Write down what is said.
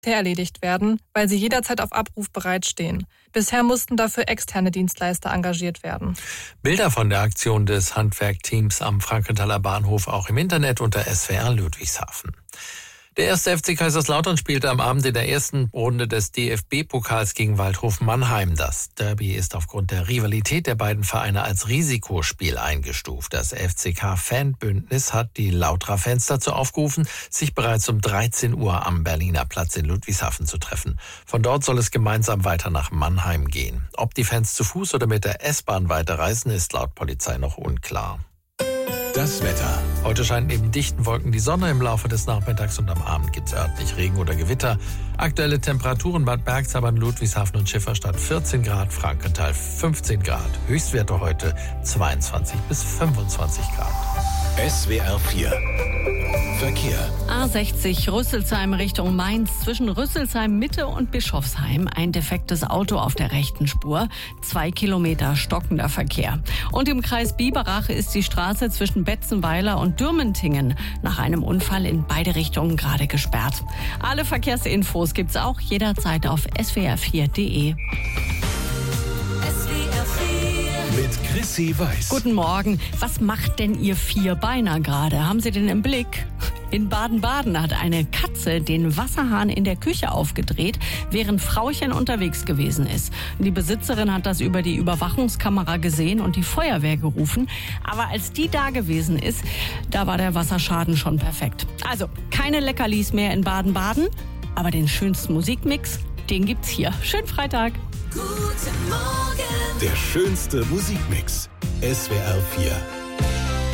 erledigt werden, weil sie jederzeit auf Abruf bereitstehen. Bisher mussten dafür externe Dienstleister engagiert werden. Bilder von der Aktion des Handwerkteams am Frankenthaler Bahnhof auch im Internet unter SWR Ludwigshafen. Der 1. FC Kaiserslautern spielte am Abend in der ersten Runde des DFB-Pokals gegen Waldhof Mannheim. Das Derby ist aufgrund der Rivalität der beiden Vereine als Risikospiel eingestuft. Das FCK-Fanbündnis hat die Lautra-Fans dazu aufgerufen, sich bereits um 13 Uhr am Berliner Platz in Ludwigshafen zu treffen. Von dort soll es gemeinsam weiter nach Mannheim gehen. Ob die Fans zu Fuß oder mit der S-Bahn weiterreisen, ist laut Polizei noch unklar. Das Wetter. Heute scheint neben dichten Wolken die Sonne. Im Laufe des Nachmittags und am Abend gibt es örtlich Regen oder Gewitter. Aktuelle Temperaturen: Bad Bergzabern, Ludwigshafen und Schifferstadt 14 Grad, Frankenthal 15 Grad. Höchstwerte heute 22 bis 25 Grad. SWR 4 Verkehr. A60 Rüsselsheim Richtung Mainz. Zwischen Rüsselsheim Mitte und Bischofsheim ein defektes Auto auf der rechten Spur. 2 Kilometer stockender Verkehr. Und im Kreis Biberach ist die Straße zwischen Betzenweiler und Dürmentingen nach einem Unfall in beide Richtungen gerade gesperrt. Alle Verkehrsinfos gibt's auch jederzeit auf swr4.de. Mit Chrissy Weiß. Guten Morgen. Was macht denn Ihr Vierbeiner gerade? Haben Sie den im Blick? In Baden-Baden hat eine Katze den Wasserhahn in der Küche aufgedreht, während Frauchen unterwegs gewesen ist. Die Besitzerin hat das über die Überwachungskamera gesehen und die Feuerwehr gerufen. Aber als die da gewesen ist, da war der Wasserschaden schon perfekt. Also keine Leckerlis mehr in Baden-Baden, aber den schönsten Musikmix, den gibt's hier. Schönen Freitag. Guten Morgen. Der schönste Musikmix. SWR 4.